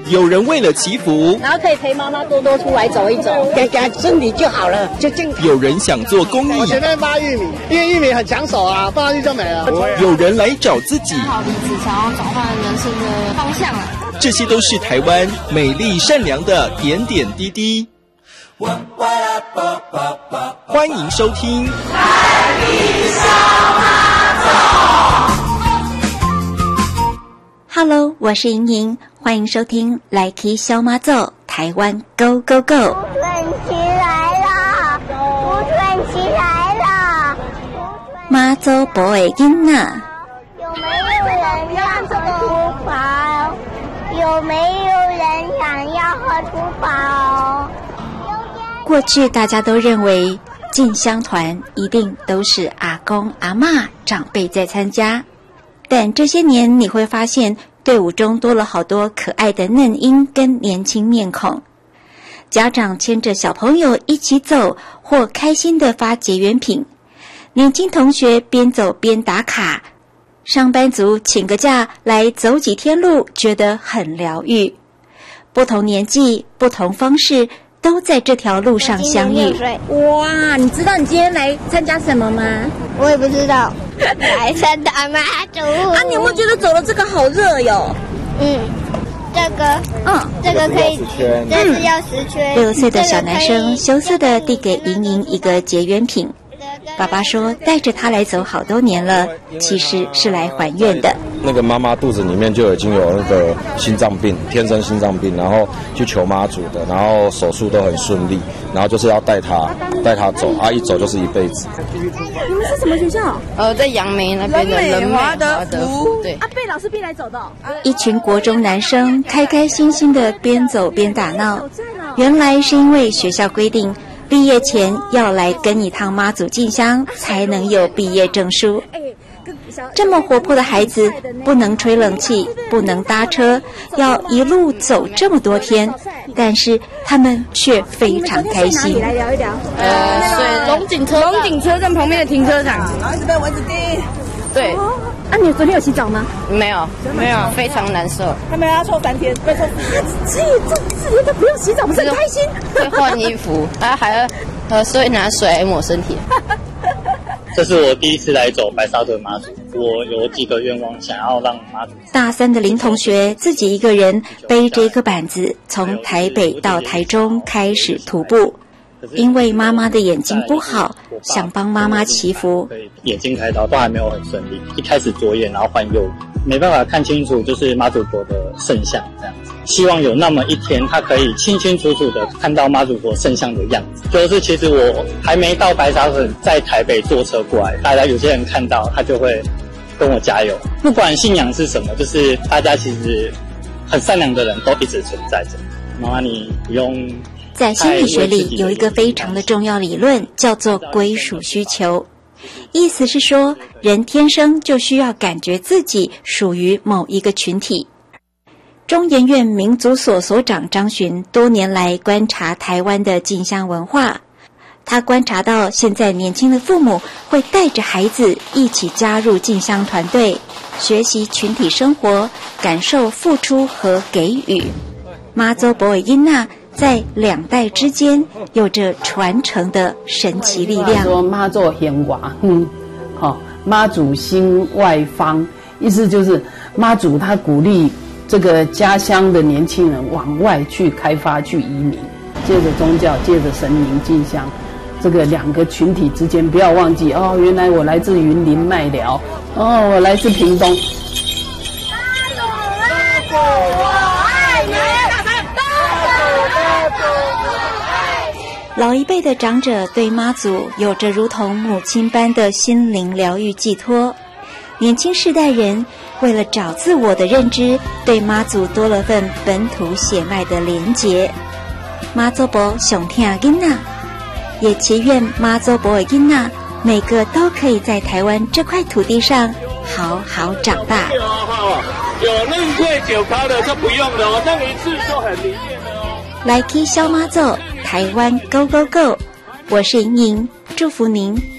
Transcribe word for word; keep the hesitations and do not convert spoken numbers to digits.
有人为了祈福， 然后可以陪妈妈多多出来走一走， 给给身体就好了，就健康。 有人想做公益， 我前面发玉米，因为玉米很抢手啊，放上去就没了。 有人来找自己， 好离职，想要转换人生的方向啊。 这些都是台湾美丽善良的点点滴滴。欢迎收听《 来宾小马走》。 Hello， 我是莹莹，欢迎收听《来去小马走》台湾 Go Go Go。 乌春起来了，乌春起来了， 马走博的囡仔。 有没有人要喝土堡？有没有人想要喝土堡？ 过去大家都认为进香团一定都是阿公阿嬷长辈在参加，但这些年你会发现队伍中多了好多可爱的嫩婴跟年轻面孔，家长牵着小朋友一起走，或开心地发结缘品，年轻同学边走边打卡，上班族请个假来走几天路，觉得很疗愈。不同年纪不同方式都在这条路上相遇。 哇，你知道你今天来参加什么吗？ 我也不知道。来参加妈祖。 啊，你有没有觉得走了这个好热哟？ 嗯，这个，嗯，这个可以，这是要十圈。 六岁的小男生羞涩地递给莹莹一个结缘品。爸爸说带着他来走好多年了，其实是来还愿的。 那个妈妈肚子里面就已经有那个心脏病，天生心脏病，然后去求妈祖的，然后手术都很顺利，然后就是要带她带她走，啊，一走就是一辈子。 你们是什么学校？ 呃，在杨梅那边的人美华德福。对， 啊，被老师逼来走的、哦。 一群国中男生开开心心的边走边打闹，原来是因为学校规定，毕业前要来跟一趟妈祖进香，才能有毕业证书。这么活泼的孩子，不能吹冷气，不能搭车，要一路走这么多天，但是他们却非常开心。 来聊一聊。 呃，水龙井车龙井车站旁边的停车场， 然后这边蚊子叮。 对。 啊，你昨天有洗澡吗？ 没有，没有，非常难受。 他们要抽三天，被抽四天。 这这四天都不用洗澡，不是很开心？ 会换衣服，啊，还要呃，所以拿水来抹身体。 这是我第一次来走白沙屯妈祖，我有几个愿望想要让妈祖。 大三的林同学自己一个人背着一个板子，从台北到台中开始徒步。因为妈妈的眼睛不好，想帮妈妈祈福。 眼睛开刀都还没有很顺利，一开始左眼，然后换右眼，没办法看清楚就是妈祖婆的圣像这样子。希望有那么一天，他可以清清楚楚的看到妈祖婆圣像的样子。就是其实我还没到白沙屯，在台北坐车过来，大家有些人看到他就会跟我加油。不管信仰是什么，就是大家其实很善良的人都一直存在着。妈妈，你不用。 在心理学里有一个非常的重要理论，叫做归属需求。意思是说，人天生就需要感觉自己属于某一个群体。中研院民族所所长张巡多年来观察台湾的进香文化，他观察到现在年轻的父母会带着孩子一起加入进香团队，学习群体生活，感受付出和给予。妈祖婆的囡仔在两代之间有着传承的神奇力量。 说妈祖显化，嗯，好、哦，妈祖兴外方，意思就是妈祖他鼓励这个家乡的年轻人往外去开发、去移民，借着宗教、借着神明进香，这个两个群体之间不要忘记哦，原来我来自云林麦寮，哦，我来自屏东。 老一辈的长者对妈祖有着如同母亲般的心灵疗愈寄托，年轻世代人为了找自我的认知，对妈祖多了份本土血脉的连结。妈祖婆上疼囡仔，也祈愿妈祖婆的囡仔每个都可以在台湾这块土地上好好长大。 有认柜九咖的就不用了哦，那一次就很灵验了哦。 来 K 小妈祖，台湾 Go Go Go， 我是莹莹，祝福您